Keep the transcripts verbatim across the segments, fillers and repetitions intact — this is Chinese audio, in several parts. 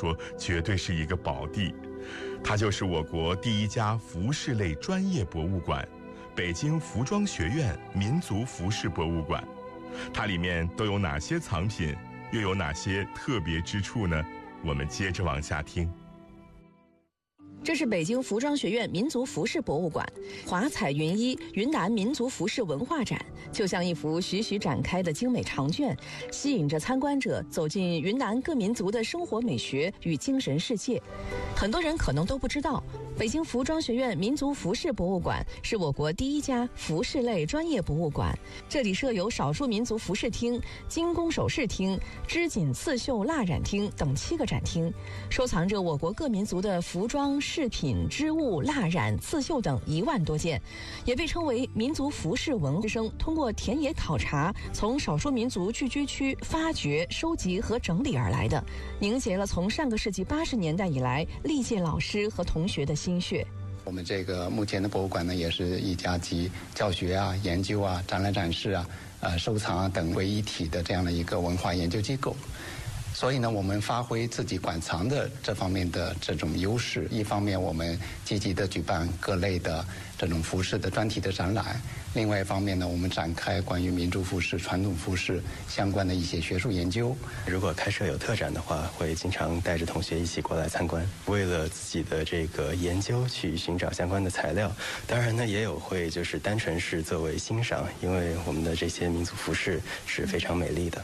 说绝对是一个宝地。它就是我国第一家服饰类专业博物馆——北京服装学院民族服饰博物馆。它里面都有哪些藏品，又有哪些特别之处呢？我们接着往下听。 这是北京服装学院民族服饰博物馆，华彩云衣云南民族服饰文化展，就像一幅徐徐展开的精美长卷，吸引着参观者走进云南各民族的生活美学与精神世界。很多人可能都不知道，北京服装学院民族服饰博物馆是我国第一家服饰类专业博物馆，这里设有少数民族服饰厅、精工首饰厅、织锦刺绣蜡染厅等七个展厅，收藏着我国各民族的服装、饰品、织物、蜡染、刺绣等一万多件，也被称为民族服饰文生通过田野考察，从少数民族聚居区发掘、收集和整理而来的，凝结了从上个世纪八十年代以来历届老师和同学的心血。 我们这个目前的博物馆呢，也是一家集教学啊、研究啊、展览展示啊、呃收藏啊等为一体的这样的一个文化研究机构。所以呢，我们发挥自己馆藏的这方面的这种优势，一方面我们积极的举办各类的这种服饰的专题的展览，另外一方面呢，我们展开关于民族服饰、传统服饰相关的一些学术研究。 如果开设有特展的话，会经常带着同学一起过来参观，为了自己的这个研究去寻找相关的材料。当然呢，也有会就是单纯是作为欣赏，因为我们的这些民族服饰是非常美丽的。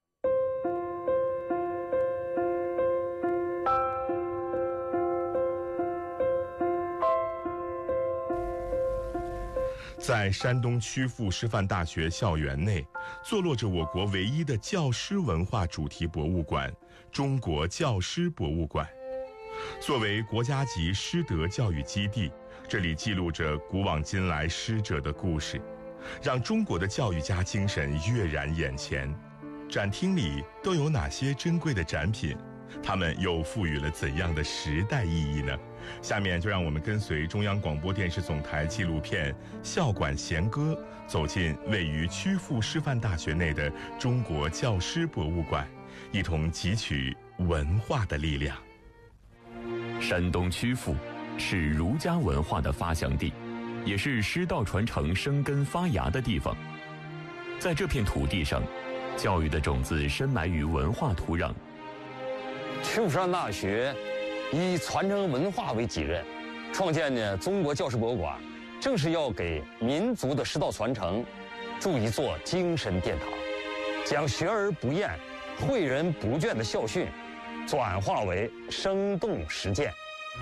在山东曲阜师范大学校园内，坐落着我国唯一的教师文化主题博物馆——中国教师博物馆。作为国家级师德教育基地，这里记录着古往今来师者的故事，让中国的教育家精神跃然眼前。展厅里都有哪些珍贵的展品？它们又赋予了怎样的时代意义呢？下面就让我们跟随中央广播电视总台纪录片《校馆弦歌》，走进位于曲阜师范大学内的中国教师博物馆，一同汲取文化的力量。 山东曲阜是儒家文化的发祥地，也是师道传承生根发芽的地方。在这片土地上，教育的种子深埋于文化土壤。 曲阜师范大学以传承文化为己任，创建呢中国教师博物馆，正是要给民族的师道传承筑一座精神殿堂，将学而不厌、诲人不倦的校训转化为生动实践。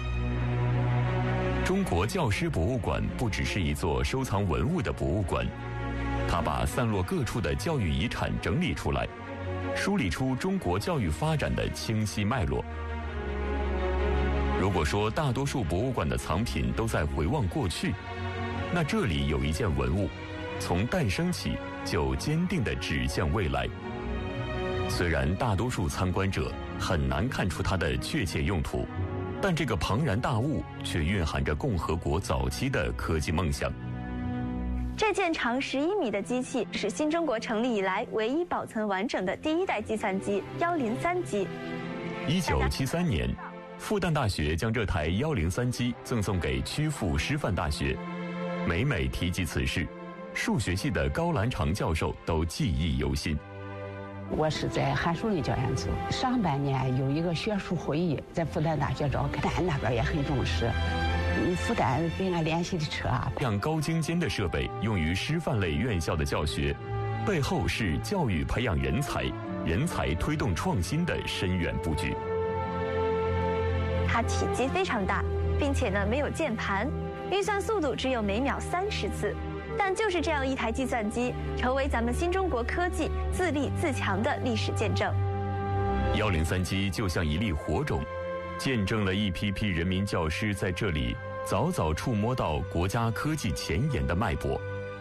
中国教师博物馆不只是一座收藏文物的博物馆，它把散落各处的教育遗产整理出来，梳理出中国教育发展的清晰脉络。如果说大多数博物馆的藏品都在回望过去，那这里有一件文物，从诞生起就坚定地指向未来。虽然大多数参观者很难看出它的确切用途，但这个庞然大物却蕴含着共和国早期的科技梦想。 这件长十一米的机器是新中国成立以来唯一保存完整的第一代计算机幺零三机。 一九七三年，复旦大学将这台幺零三机赠送给曲阜师范大学。每每提及此事，数学系的高兰长教授都记忆犹新。 我是在函数类教研组，上半年有一个学术会议在复旦大学召开，但那边也很重视。复旦给俺联系的车啊， 让高精尖的设备用于师范类院校的教学，背后是教育培养人才、人才推动创新的深远布局。 它体积非常大，并且呢没有键盘，运算速度只有每秒三十次。但就是这样一台计算机，成为咱们新中国科技自立自强的历史见证。 幺零三机就像一粒火种，见证了一批批人民教师在这里早早触摸到国家科技前沿的脉搏。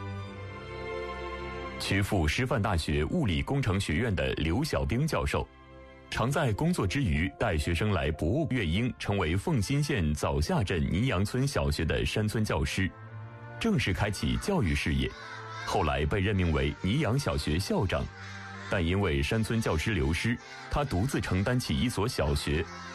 曲阜师范大学物理工程学院的刘小兵教授，常在工作之余带学生来博物乐英，成为凤新县枣下镇泥阳村小学的山村教师，正式开启教育事业。后来被任命为泥阳小学校长，但因为山村教师流失，他独自承担起一所小学